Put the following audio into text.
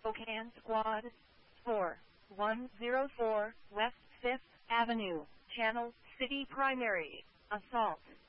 Spokane Squad 4104 West 5th Avenue, Channel City Primary. Assault.